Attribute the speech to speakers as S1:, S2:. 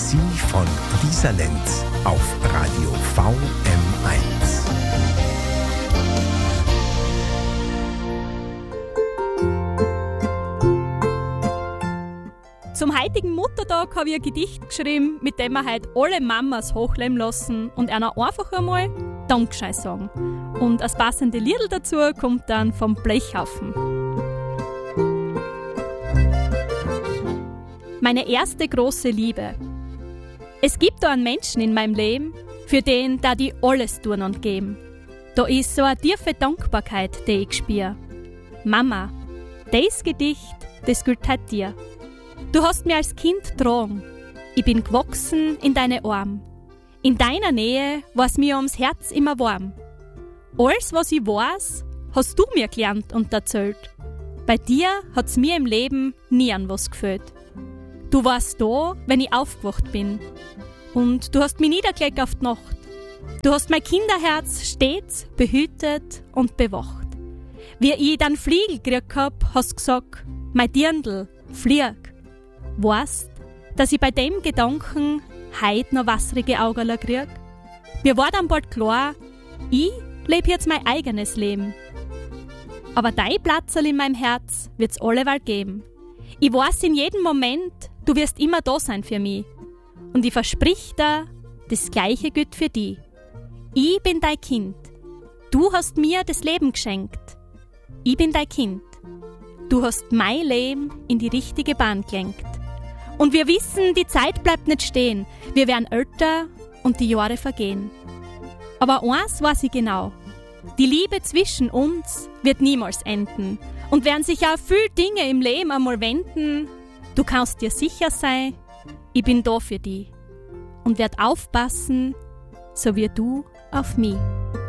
S1: Poesie von Lisa Lenz auf Radio VM1.
S2: Zum heutigen Muttertag habe ich ein Gedicht geschrieben, mit dem wir heute alle Mamas hochleben lassen und einer einfach einmal Dankeschön sagen. Und das passende Liedl dazu kommt dann vom Blechhaufen. Meine erste große Liebe. Es gibt da einen Menschen in meinem Leben, für den da die alles tun und geben. Da ist so eine tiefe Dankbarkeit, die ich spür. Mama, das Gedicht, das gilt heute dir. Du hast mir als Kind getragen. Ich bin gewachsen in deine Arme. In deiner Nähe war's mir ums Herz immer warm. Alles, was ich weiß, hast du mir gelernt und erzählt. Bei dir hat's mir im Leben nie an was gefehlt. Du warst da, wenn ich aufgewacht bin. Und du hast mich niedergelegt auf die Nacht. Du hast mein Kinderherz stets behütet und bewacht. Wie ich dann Fliegel gekriegt hab, hast gesagt, mein Dirndl, flieg. Weißt, dass ich bei dem Gedanken heut noch wasserige Augen krieg? Mir war dann bald klar, ich lebe jetzt mein eigenes Leben. Aber dein Platzerl in meinem Herz wird's alleweil geben. Ich weiß in jedem Moment, du wirst immer da sein für mich. Und ich versprich dir, das Gleiche gilt für dich. Ich bin dein Kind. Du hast mir das Leben geschenkt. Ich bin dein Kind. Du hast mein Leben in die richtige Bahn gelenkt. Und wir wissen, die Zeit bleibt nicht stehen. Wir werden älter und die Jahre vergehen. Aber eins weiß ich genau. Die Liebe zwischen uns wird niemals enden. Und werden sich auch viele Dinge im Leben einmal wenden. Du kannst dir sicher sein, ich bin da für dich. Und werd aufpassen, so wie du auf mich.